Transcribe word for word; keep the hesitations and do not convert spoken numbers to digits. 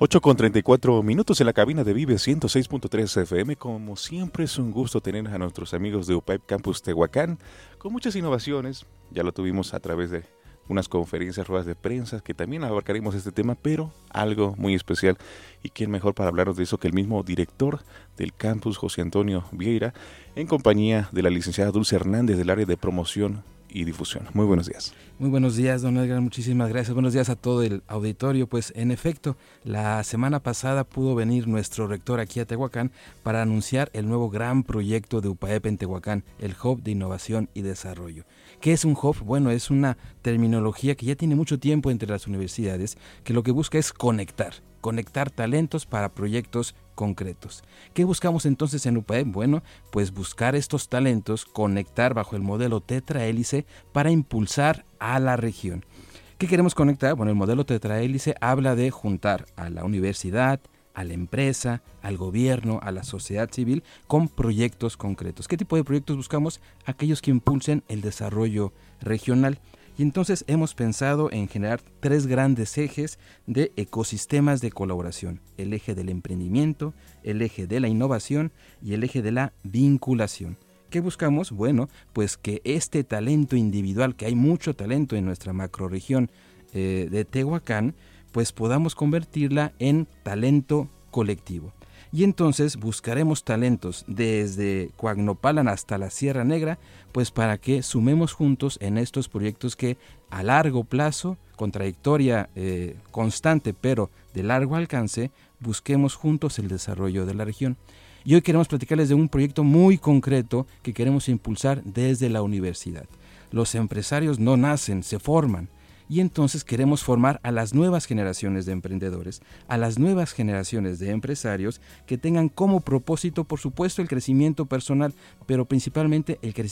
ocho con treinta y cuatro minutos en la cabina de Vive ciento seis punto tres F M. Como siempre es un gusto tener a nuestros amigos de U P A E P Campus Tehuacán con muchas innovaciones. Ya lo tuvimos a través de unas conferencias, ruedas de prensa, que también abarcaremos este tema, pero algo muy especial. Y quién mejor para hablarnos de eso que el mismo director del campus, José Antonio Vieira, en compañía de la licenciada Dulce Hernández del área de promoción y difusión. Muy buenos días. Muy buenos días, don Edgar, muchísimas gracias. Buenos días a todo el auditorio. Pues en efecto, la semana pasada pudo venir nuestro rector aquí a Tehuacán para anunciar el nuevo gran proyecto de U P A E P en Tehuacán, el Hub de Innovación y Desarrollo. ¿Qué es un hub? Bueno, es una terminología que ya tiene mucho tiempo entre las universidades, que lo que busca es conectar, conectar talentos para proyectos concretos. ¿Qué buscamos entonces en U P A E P? Bueno, pues buscar estos talentos, conectar bajo el modelo tetrahélice para impulsar a la región. ¿Qué queremos conectar? Bueno, el modelo tetrahélice habla de juntar a la universidad, a la empresa, al gobierno, a la sociedad civil con proyectos concretos. ¿Qué tipo de proyectos buscamos? Aquellos que impulsen el desarrollo regional. Y entonces hemos pensado en generar tres grandes ejes de ecosistemas de colaboración: el eje del emprendimiento, el eje de la innovación y el eje de la vinculación. ¿Qué buscamos? Bueno, pues que este talento individual, que hay mucho talento en nuestra macrorregión eh, de Tehuacán, pues podamos convertirla en talento colectivo. Y entonces buscaremos talentos desde Coagnopalan hasta la Sierra Negra, pues para que sumemos juntos en estos proyectos que a largo plazo, con trayectoria eh, constante pero de largo alcance, busquemos juntos el desarrollo de la región. Y hoy queremos platicarles de un proyecto muy concreto que queremos impulsar desde la universidad. Los empresarios no nacen, se forman. Y entonces queremos formar a las nuevas generaciones de emprendedores, a las nuevas generaciones de empresarios que tengan como propósito, por supuesto, el crecimiento personal, pero principalmente el crecimiento